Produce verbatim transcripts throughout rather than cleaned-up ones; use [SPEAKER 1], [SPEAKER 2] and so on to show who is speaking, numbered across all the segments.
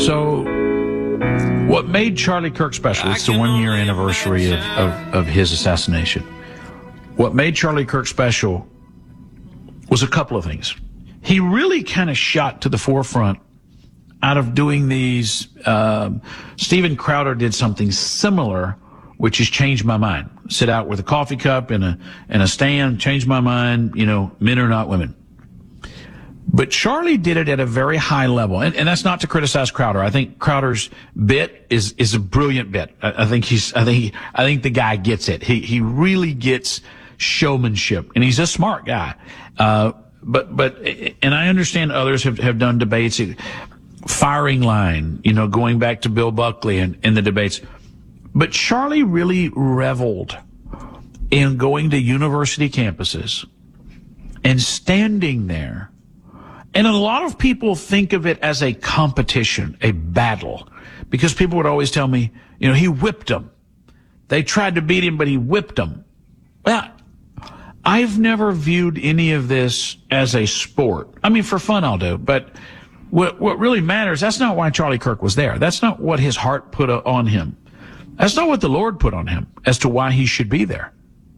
[SPEAKER 1] So what made Charlie Kirk special, it's the one-year anniversary of, of, of his assassination. What made Charlie Kirk special was a couple of things. He really kind of shot to the forefront out of doing these. Um, Steven Crowder did something similar, which has changed my mind. Sit out with a coffee cup and a, and a stand, changed my mind, you know, men are not women. But Charlie did it at a very high level. And, and that's not to criticize Crowder. I think Crowder's bit is, is a brilliant bit. I, I think he's, I think, he, I think the guy gets it. He, he really gets showmanship, and he's a smart guy. Uh, but, but, and I understand others have, have done debates, firing line, you know, going back to Bill Buckley and, and the debates. But Charlie really reveled in going to university campuses and standing there. And a lot of people think of it as a competition, a battle, because people would always tell me, you know, he whipped them. They tried to beat him, but he whipped them. Well, I've never viewed any of this as a sport. I mean, for fun I'll do, but what, what really matters, that's not why Charlie Kirk was there. That's not what his heart put on him. That's not what the Lord put on him as to why he should be there.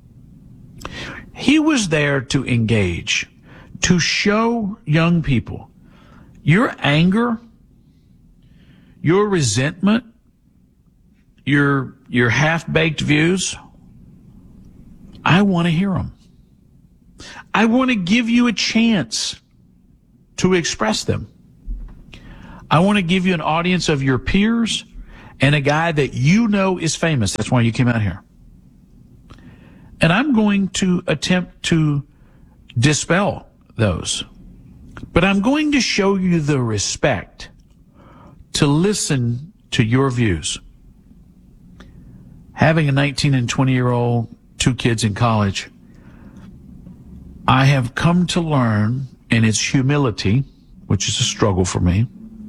[SPEAKER 1] He was there to engage, to show young people your anger, your resentment, your, your half-baked views. I want to hear them. I want to give you a chance to express them. I want to give you an audience of your peers and a guy that you know is famous. That's why you came out here. And I'm going to attempt to dispel those. But I'm going to show you the respect to listen to your views. Having a nineteen and twenty year old, two kids in college, I have come to learn, and it's humility, which is a struggle for me,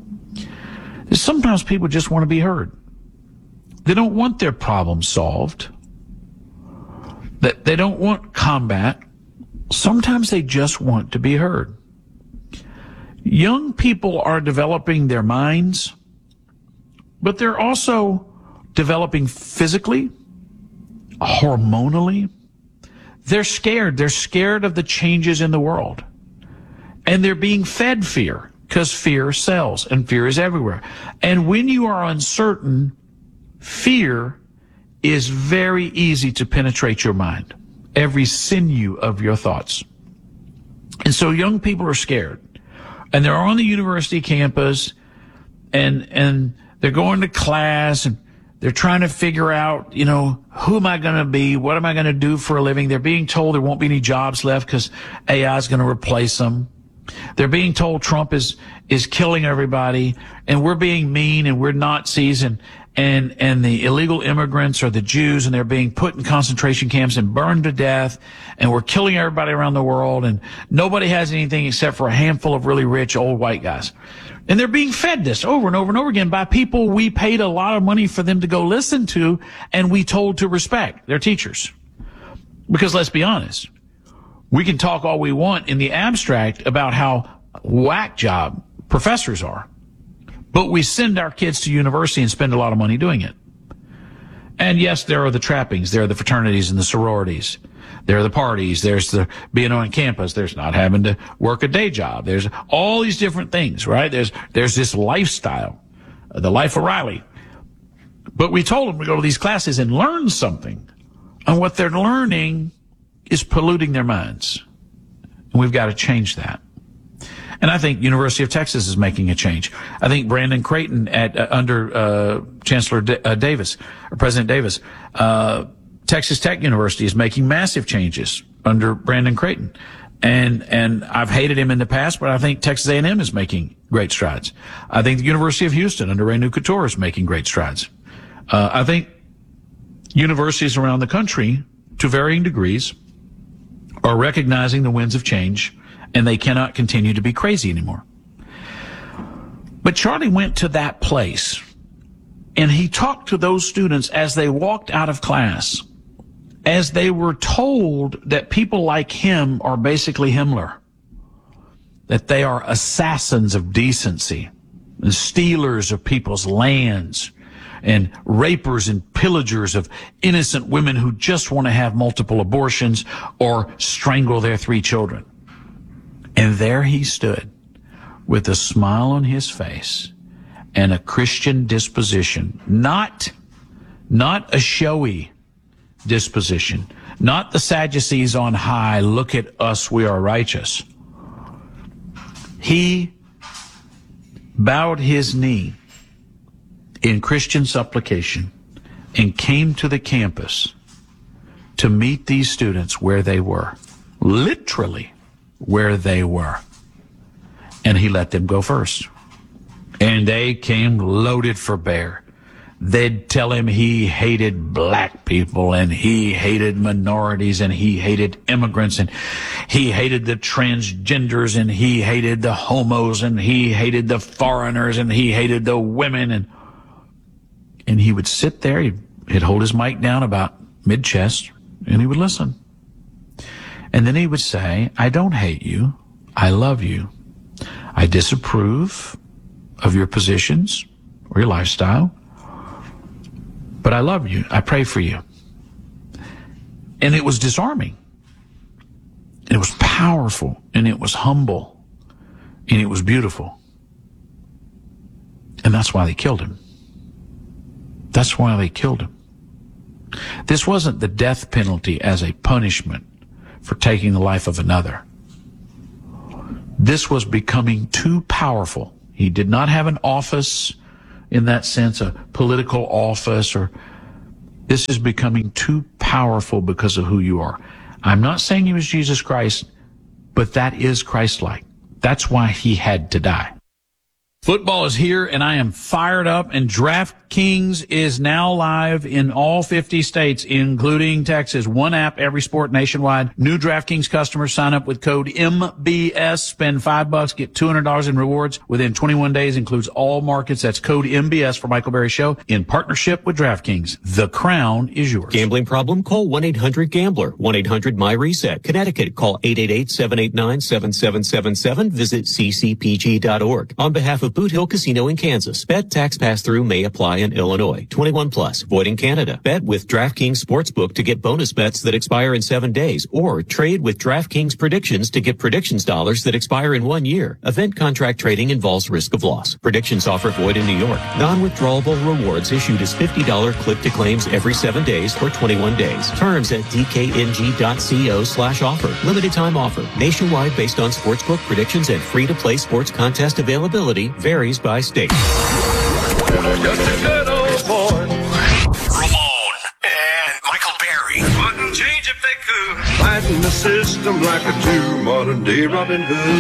[SPEAKER 1] is sometimes people just want to be heard. They don't want their problems solved. That they don't want combat. Sometimes they just want to be heard. Young people are developing their minds, but they're also developing physically, hormonally. They're scared. They're scared of the changes in the world. And they're being fed fear, because fear sells, and fear is everywhere. And when you are uncertain, fear is very easy to penetrate your mind, every sinew of your thoughts. And so young people are scared. And they're on the university campus, and and they're going to class, and they're trying to figure out, you know, who am I going to be? What am I going to do for a living? They're being told there won't be any jobs left because A I is going to replace them. They're being told Trump is is killing everybody, and we're being mean, and we're Nazis, and and and the illegal immigrants are the Jews, and they're being put in concentration camps and burned to death, and we're killing everybody around the world, and nobody has anything except for a handful of really rich old white guys. And they're being fed this over and over and over again by people we paid a lot of money for them to go listen to, and we told to respect. Their teachers. Because let's be honest, we can talk all we want in the abstract about how whack job professors are, but we send our kids to university and spend a lot of money doing it. And yes, there are the trappings. There are the fraternities and the sororities. There are the parties. There's the being on campus. There's not having to work a day job. There's all these different things, right? There's, there's this lifestyle, the life of Riley. But we told them to go to these classes and learn something. And what they're learning is polluting their minds. And we've got to change that. And I think University of Texas is making a change. I think Brandon Creighton at uh, under uh, Chancellor D- uh, Davis, or President Davis, uh, Texas Tech University is making massive changes under Brandon Creighton. And and I've hated him in the past, but I think Texas A and M is making great strides. I think the University of Houston under Ray Couture is making great strides. Uh, I think universities around the country, to varying degrees, are recognizing the winds of change, and they cannot continue to be crazy anymore. But Charlie went to that place, and he talked to those students as they walked out of class, as they were told that people like him are basically Himmler, that they are assassins of decency. and stealers of people's lands, and rapers and pillagers of innocent women who just want to have multiple abortions or strangle their three children. And there he stood with a smile on his face and a Christian disposition, not, not a showy disposition, not the Sadducees on high, look at us, we are righteous. He bowed his knee in Christian supplication and came to the campus to meet these students where they were, literally where they were. And he let them go first. And they came loaded for bear. They'd tell him he hated black people and he hated minorities and he hated immigrants and he hated the transgenders and he hated the homos and he hated the foreigners and he hated the women. And and he would sit there, he'd, he'd hold his mic down about mid-chest, and he would listen. And then he would say, I don't hate you, I love you. I disapprove of your positions or your lifestyle, but I love you. I pray for you. And it was disarming. It was powerful, and it was humble, and it was beautiful. And that's why they killed him. That's why they killed him. This wasn't the death penalty as a punishment for taking the life of another. This was becoming too powerful. He did not have an office in that sense, a political office, or this is becoming too powerful because of who you are. I'm not saying he was Jesus Christ, but that is Christ-like. That's why he had to die. Football is here, and I am fired up, and DraftKings is now live in all fifty states, including Texas. One app, every sport nationwide. New DraftKings customers sign up with code M B S, spend five bucks, get two hundred dollars in rewards within twenty-one days, includes all markets. That's code M B S for Michael Berry Show in partnership with DraftKings. The crown is yours.
[SPEAKER 2] Gambling problem? Call one eight hundred gambler. one eight hundred my reset. Connecticut, call eight eight eight, seven eight nine, seven seven seven seven. Visit c c p g dot org. On behalf of Boot Hill Casino in Kansas, bet tax pass-through may apply in Illinois. twenty-one plus, void in Canada. Bet with DraftKings Sportsbook to get bonus bets that expire in seven days, or trade with DraftKings Predictions to get predictions dollars that expire in one year. Event contract trading involves risk of loss. Predictions offer void in New York. Non-withdrawable rewards issued as fifty dollars clip to claims every seven days for twenty-one days. Terms at d k n g dot co slash offer. Limited time offer. Nationwide based on sportsbook predictions and free-to-play sports contest availability varies by state.
[SPEAKER 3] Just a good old boy. Ramon and Michael Berry wouldn't change if they could. Fighting the system like a true modern day Robin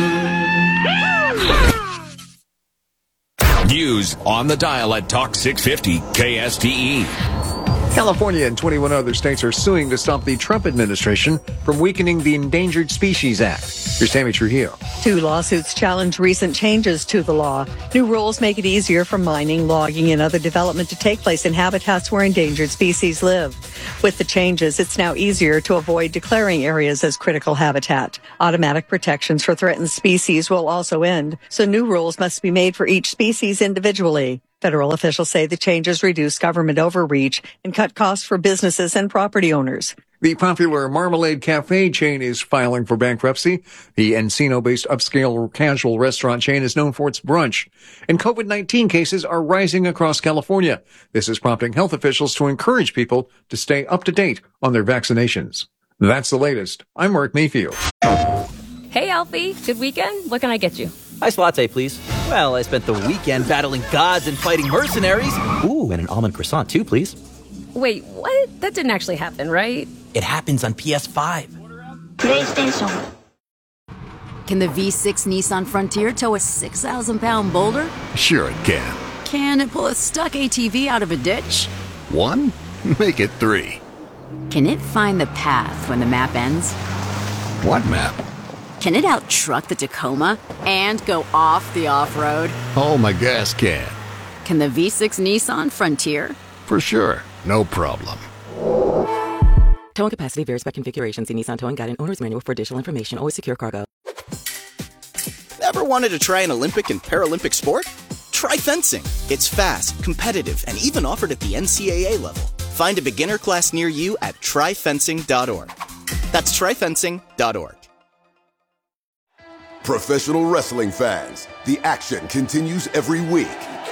[SPEAKER 3] Hood.
[SPEAKER 4] News on the dial at Talk six fifty K S T E.
[SPEAKER 5] California and twenty-one other states are suing to stop the Trump administration from weakening the Endangered Species Act. Here's Tammy Trujillo.
[SPEAKER 6] Two lawsuits challenge recent changes to the law. New rules make it easier for mining, logging, and other development to take place in habitats where endangered species live. With the changes, it's now easier to avoid declaring areas as critical habitat. Automatic protections for threatened species will also end, so new rules must be made for each species individually. Federal officials say the changes reduce government overreach and cut costs for businesses and property owners.
[SPEAKER 5] The popular Marmalade Cafe chain is filing for bankruptcy. The Encino-based upscale casual restaurant chain is known for its brunch. And COVID nineteen cases are rising across California. This is prompting health officials to encourage people to stay up to date on their vaccinations. That's the latest. I'm Mark Mayfield.
[SPEAKER 7] Hey, Alfie. Good weekend? What can I get you?
[SPEAKER 8] Iced latte, please. Well, I spent the weekend battling gods and fighting mercenaries. Ooh, and an almond croissant, too, please.
[SPEAKER 7] Wait, what? That didn't actually happen, right?
[SPEAKER 8] It happens on P S five.
[SPEAKER 9] PlayStation. Can the V six Nissan Frontier tow a six thousand pound boulder?
[SPEAKER 10] Sure it can.
[SPEAKER 9] Can it pull a stuck A T V out of a ditch?
[SPEAKER 10] One? Make it three.
[SPEAKER 9] Can it find the path when the map ends?
[SPEAKER 10] What map?
[SPEAKER 9] Can it out-truck the Tacoma and go off the off-road?
[SPEAKER 10] Oh, my gas can.
[SPEAKER 9] Can the V six Nissan Frontier?
[SPEAKER 10] For sure. No problem.
[SPEAKER 11] Towing capacity varies by configuration. See Nissan Towing Guide and Owner's Manual for additional information. Always secure cargo.
[SPEAKER 12] Ever wanted to try an Olympic and Paralympic sport? Try fencing. It's fast, competitive, and even offered at the N C A A level. Find a beginner class near you at try fencing dot org. That's try fencing dot org.
[SPEAKER 13] Professional wrestling fans, the action continues every week.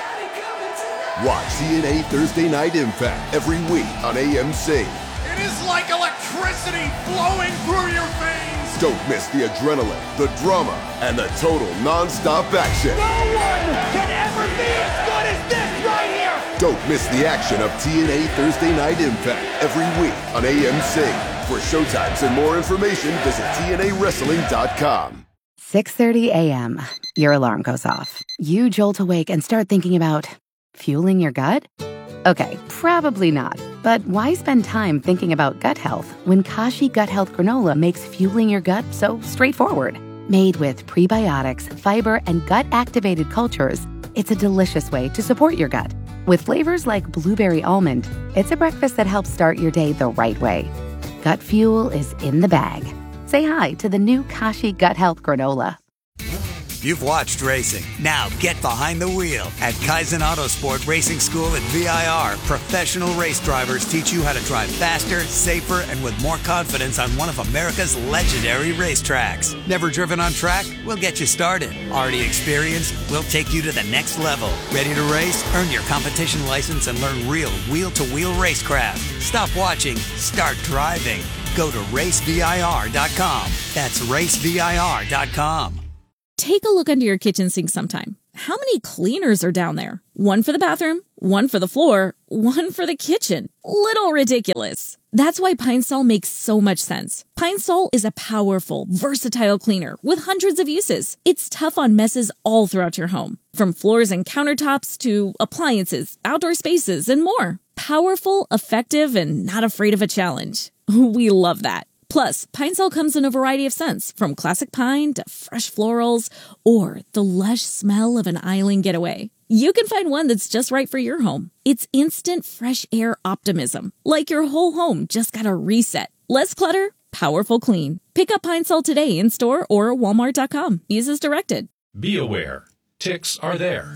[SPEAKER 13] Watch T N A Thursday Night Impact every week on A M C.
[SPEAKER 3] It is like electricity flowing through your veins.
[SPEAKER 13] Don't miss the adrenaline, the drama, and the total non-stop action.
[SPEAKER 3] No one can ever be as good as this right here.
[SPEAKER 13] Don't miss the action of T N A Thursday Night Impact every week on A M C. For showtimes and more information, visit T N A wrestling dot com.
[SPEAKER 14] six thirty a.m. Your alarm goes off. You jolt awake and start thinking about fueling your gut? Okay, probably not. But why spend time thinking about gut health when Kashi Gut Health Granola makes fueling your gut so straightforward? Made with prebiotics, fiber, and gut-activated cultures, it's a delicious way to support your gut. With flavors like blueberry almond, it's a breakfast that helps start your day the right way. Gut fuel is in the bag. Say hi to the new Kashi Gut Health Granola.
[SPEAKER 15] You've watched racing. Now get behind the wheel. At Kaizen Autosport Racing School at V I R, professional race drivers teach you how to drive faster, safer, and with more confidence on one of America's legendary racetracks. Never driven on track? We'll get you started. Already experienced? We'll take you to the next level. Ready to race? Earn your competition license and learn real wheel-to-wheel racecraft. Stop watching. Start driving. Go to race V I R dot com. That's race V I R dot com.
[SPEAKER 16] Take a look under your kitchen sink sometime. How many cleaners are down there? One for the bathroom, one for the floor, one for the kitchen. Little ridiculous. That's why Pine Sol makes so much sense. Pine Sol is a powerful, versatile cleaner with hundreds of uses. It's tough on messes all throughout your home, from floors and countertops to appliances, outdoor spaces, and more. Powerful, effective, and not afraid of a challenge. We love that. Plus, Pine Sol comes in a variety of scents, from classic pine to fresh florals, or the lush smell of an island getaway. You can find one that's just right for your home. It's instant fresh air optimism, like your whole home just got a reset. Less clutter, powerful clean. Pick up Pine Sol today in store or walmart dot com. Use as directed.
[SPEAKER 17] Be aware, ticks are there.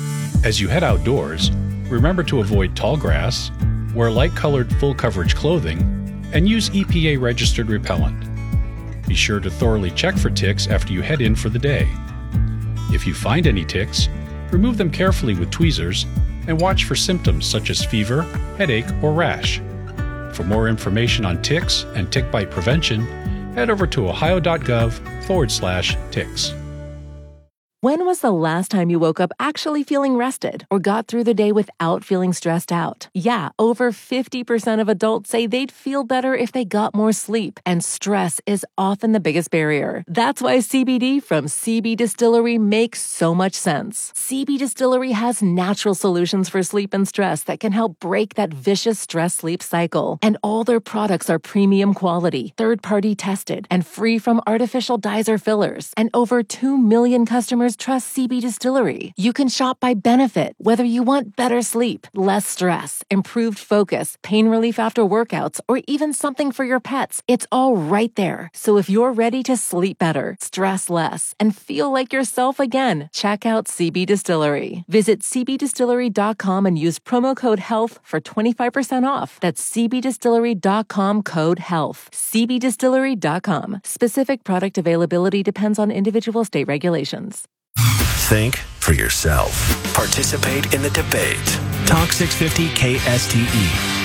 [SPEAKER 17] As you head outdoors, remember to avoid tall grass, wear light-colored full-coverage clothing, and use E P A-registered repellent. Be sure to thoroughly check for ticks after you head in for the day. If you find any ticks, remove them carefully with tweezers and watch for symptoms such as fever, headache, or rash. For more information on ticks and tick bite prevention, head over to ohio.gov forward slash ticks.
[SPEAKER 18] When was the last time you woke up actually feeling rested or got through the day without feeling stressed out? Yeah, over fifty percent of adults say they'd feel better if they got more sleep, and stress is often the biggest barrier. That's why C B D from C B Distillery makes so much sense. C B Distillery has natural solutions for sleep and stress that can help break that vicious stress-sleep cycle. And all their products are premium quality, third-party tested, and free from artificial dyes or fillers. And over two million customers trust C B Distillery. You can shop by benefit, whether you want better sleep, less stress, improved focus, pain relief after workouts, or even something for your pets. It's all right there. So if you're ready to sleep better, stress less, and feel like yourself again, check out C B Distillery. Visit c b distillery dot com and use promo code HEALTH for twenty-five percent off. That's c b distillery dot com code HEALTH. c b distillery dot com. Specific product availability depends on individual state regulations.
[SPEAKER 19] Think for yourself. Participate in the debate. Talk six fifty K S T E.